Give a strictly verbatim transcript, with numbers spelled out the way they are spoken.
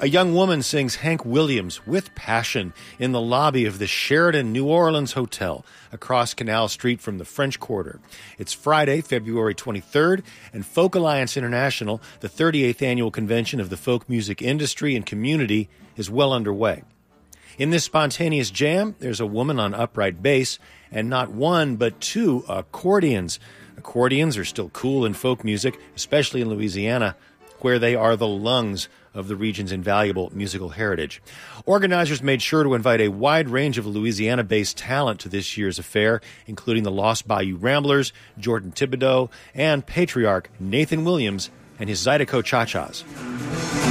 A young woman sings Hank Williams with passion in the lobby of the Sheraton New Orleans Hotel across Canal Street from the French Quarter. It's Friday, February twenty-third, and Folk Alliance International, the thirty-eighth annual convention of the folk music industry and community, is well underway. In this spontaneous jam, there's a woman on upright bass, and not one but two accordions. Accordions are still cool in folk music, especially in Louisiana, where they are the lungs of the region's invaluable musical heritage. Organizers made sure to invite a wide range of Louisiana-based talent to this year's affair, including the Lost Bayou Ramblers, Jordan Thibodeau, and patriarch Nathan Williams and his Zydeco Cha-Chas.